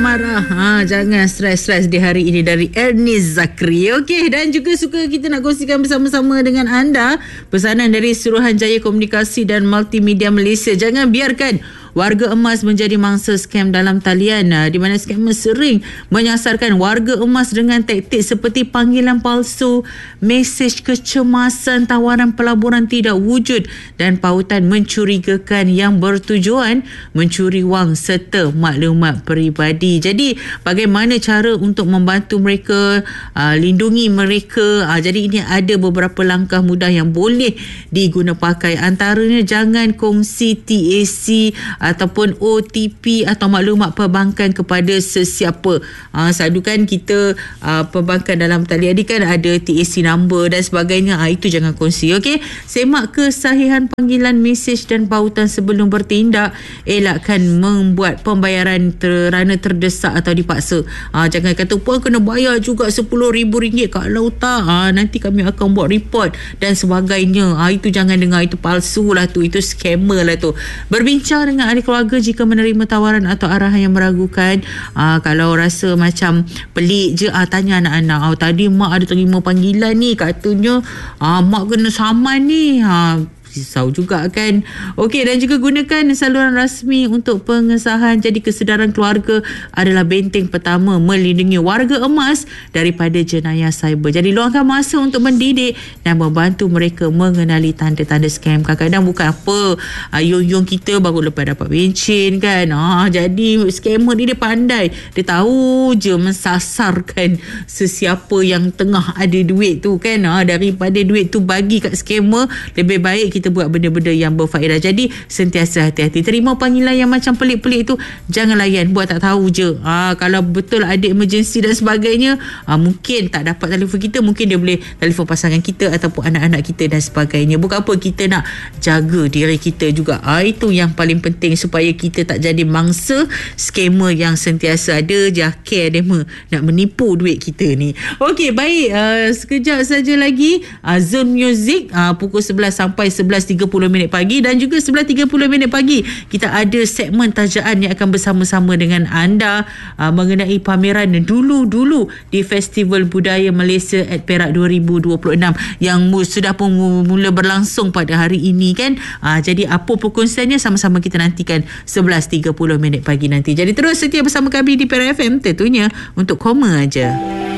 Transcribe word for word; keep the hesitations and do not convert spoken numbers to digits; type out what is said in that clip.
marah. Ha, jangan stres-stres di hari ini dari Ernest Zakri. Okey, dan juga suka kita nak kongsikan bersama-sama dengan anda pesanan dari Suruhanjaya Komunikasi dan Multimedia Malaysia. Jangan biarkan warga emas menjadi mangsa scam dalam talian, di mana scammer sering menyasarkan warga emas dengan taktik seperti panggilan palsu, mesej kecemasan, tawaran pelaburan tidak wujud dan pautan mencurigakan yang bertujuan mencuri wang serta maklumat peribadi. Jadi bagaimana cara untuk membantu mereka, uh, lindungi mereka? Uh, jadi ini ada beberapa langkah mudah yang boleh diguna pakai. Antaranya jangan kongsi T A C ataupun O T P atau maklumat perbankan kepada sesiapa. Uh, selalu kan kita uh, perbankan dalam talian ni kan ada T A C number dan sebagainya. Uh, itu jangan kongsi. Okey, semak kesahihan panggilan, mesej dan pautan sebelum bertindak. Elakkan membuat pembayaran kerana terdesak atau dipaksa. Uh, jangan kata puan kena bayar juga sepuluh ribu ringgit, kalau tak uh, nanti kami akan buat report dan sebagainya. Uh, itu jangan dengar, itu palsu lah tu, itu scammer lah tu. Berbincang dengan ahli keluarga jika menerima tawaran atau arahan yang meragukan. Aa, kalau rasa macam pelik je, aa, tanya anak-anak, oh, tadi mak ada terima panggilan ni, katanya aa, mak kena saman ni. Aa, risau juga kan. Okey, dan juga gunakan saluran rasmi untuk pengesahan. Jadi kesedaran keluarga adalah benteng pertama melindungi warga emas daripada jenayah cyber. Jadi luangkan masa untuk mendidik dan membantu mereka mengenali tanda-tanda scam. Kadang-kadang bukan apa, uh, yung-yung kita baru lepas dapat bencin kan. Ah, jadi scammer ni dia pandai, dia tahu je mensasarkan sesiapa yang tengah ada duit tu kan. Ah, daripada duit tu bagi kat scammer, lebih baik kita buat benda-benda yang berfaedah. Jadi sentiasa hati-hati. Terima panggilan yang macam pelik-pelik tu, jangan layan, buat tak tahu je. Ha, kalau betul ada emergency dan sebagainya, ha, mungkin tak dapat telefon kita, mungkin dia boleh telefon pasangan kita ataupun anak-anak kita dan sebagainya. Bukan apa, kita nak jaga diri kita juga. Ha, itu yang paling penting supaya kita tak jadi mangsa scammer yang sentiasa ada je care demo nak menipu duit kita ni. Okey, baik. Uh, sekejap saja lagi uh, Zone Music uh, pukul sebelas sampai sebelas tiga puluh minit pagi, dan juga sebelas tiga puluh minit pagi kita ada segmen tajaan yang akan bersama-sama dengan anda uh, mengenai pameran dulu-dulu di Festival Budaya Malaysia at Perak dua ribu dua puluh enam yang sudah pun mula berlangsung pada hari ini kan. Uh, jadi apa perkongsiannya sama-sama kita nantikan sebelas tiga puluh minit pagi nanti. Jadi terus setia bersama kami di Perak F M tentunya untuk koma aja.